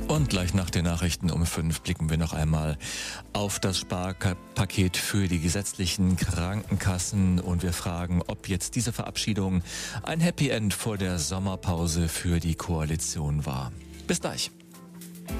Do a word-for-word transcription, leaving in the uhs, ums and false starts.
Und gleich nach den Nachrichten um fünf blicken wir noch einmal auf das Sparpaket für die gesetzlichen Krankenkassen und wir fragen, ob jetzt diese Verabschiedung ein Happy End vor der Sommerpause für die Koalition war. Bis gleich.